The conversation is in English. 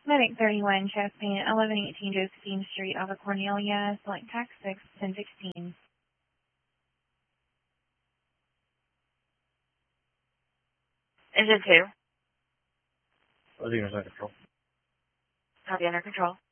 Medic 31, chest pain at 1118 Josephine Street, Alpha Cornelia, select tax 6, 1016. Engine 2. Everything is under control. Copy, under control.